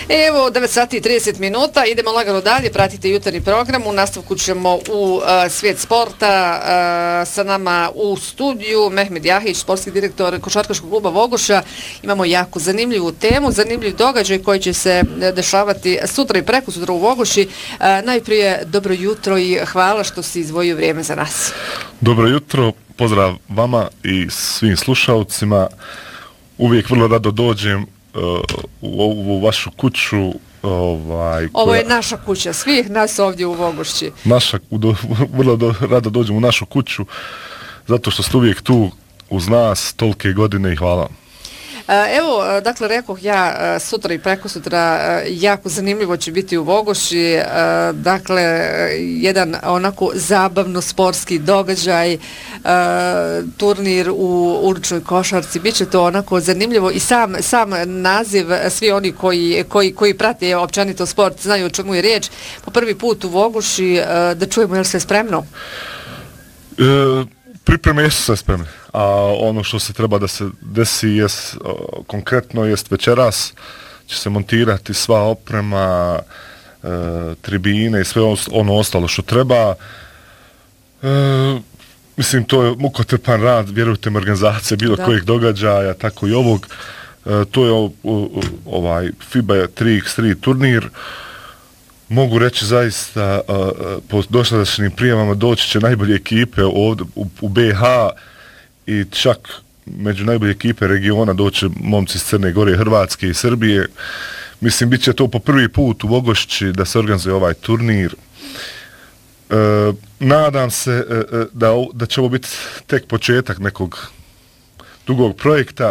Evo, 9 sati i 30 minuta, idemo lagano dalje, pratite jutarnji program, u nastavku ćemo u svijet sporta, sa nama u studiju Mehmed Jahić, sportski direktor Košarkaškog kluba Vogoša. Imamo jako zanimljivu temu, zanimljiv događaj koji će se dešavati sutra i prekosutra u Vogoši. Najprije, dobro jutro i hvala što si izdvojio vrijeme za nas. Dobro jutro, pozdrav vama i svim slušalcima. Uvijek vrlo rado dođem u ovu vašu kuću. Ovo je naša kuća, svih nas ovdje u Vogošći. Vrlo rado dođem u našu kuću, zato što ste uvijek tu uz nas tolike godine i hvala. Evo, dakle, rekoh ja, sutra i prekosutra jako zanimljivo će biti u Vogoši, dakle, jedan onako zabavno sportski događaj, turnir u uličnoj košarci, bit će to onako zanimljivo i sam naziv, svi oni koji prate općenito sport znaju o čemu je riječ. Po prvi put u Vogoši, da čujemo, je li sve spremno? Pripreme jesu sve spremne, a ono što se treba da se desi konkretno jest večeras će se montirati sva oprema, tribine i sve ono ostalo što treba. Mislim, to je mukotrpan rad, vjerujte mi, organizacije bilo kojeg događaja, tako i ovog. To je FIBA 3x3 turnir. Mogu reći zaista, po dosadašnjim prijavama doći će najbolje ekipe ovdje u BiH i čak među najbolje ekipe regiona doći momci iz Crne Gore, Hrvatske i Srbije. Mislim, bit će to po prvi put u Vogošći da se organizuje ovaj turnir. Nadam se da će ovo biti tek početak nekog dugog projekta.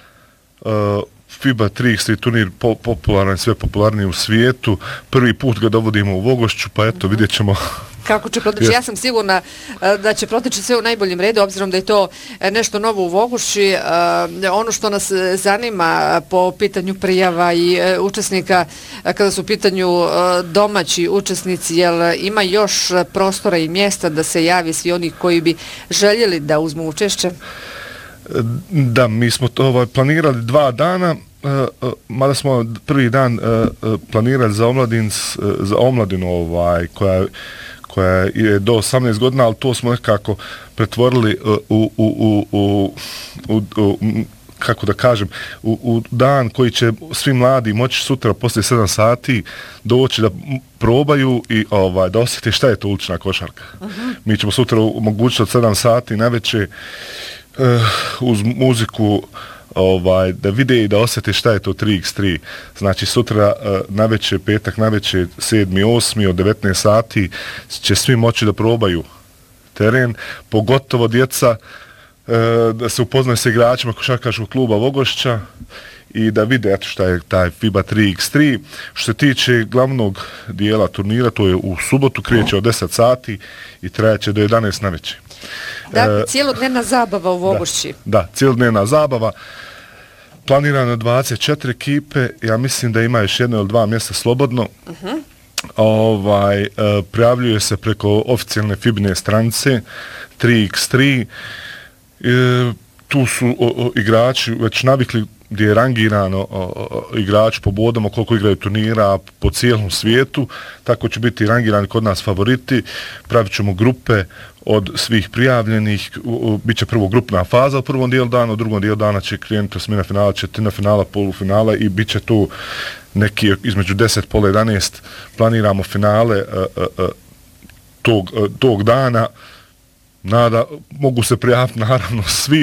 FIBA 3x3 turnir popularan, sve popularniji u svijetu. Prvi put ga dovodimo u Vogošću, pa eto, vidjet ćemo kako će proteći. Ja sam sigurna da će proteći sve u najboljem redu, obzirom da je to nešto novo u Vogoši. Ono što nas zanima po pitanju prijava i učesnika, kada su u pitanju domaći učesnici, jel ima još prostora i mjesta da se javi svi oni koji bi željeli da uzmu učešće? Da, mi smo to planirali 2 dana, mada smo prvi dan planirali za omladinu koja je do 18 godina, ali to smo nekako pretvorili kako da kažem, u dan koji će svi mladi moći sutra poslije 7 sati doći da probaju i da osjeti šta je to ulična košarka. Mi ćemo sutra omogućiti od 7 sati navečer uz muziku da vide i da osjeti šta je to 3x3. Znači sutra navečer, petak navečer, 7.8. od 19 sati će svi moći da probaju teren, pogotovo djeca, da se upoznaju sa igračima Košarkaškog kluba Vogošća i da vide šta je taj FIBA 3x3. Što se tiče glavnog dijela turnira, to je u subotu, kreće od 10 sati i trajaće do 11 navečer. Dakle, cijelodnevna zabava u Vogošći. Da, cijelodnevna zabava. Planirano 24 ekipe, ja mislim da ima još 1 ili 2 mjesta slobodno. Prijavljuje se preko oficijalne FIBA-ne stranice 3x3. Tu su igrači već navikli gdje je rangirano igrači po bodama koliko igraju turnira po cijelom svijetu, tako će biti rangirani kod nas favoriti. Pravit ćemo grupe od svih prijavljenih, bit će prvo grupna faza u prvom dijelu dana, u drugom dijelu dana će krenuti osmina finala, četvrtina finala, polufinala i bit će tu neki između 10 i pola 11 planiramo finale tog dana. Mogu se prijaviti naravno svi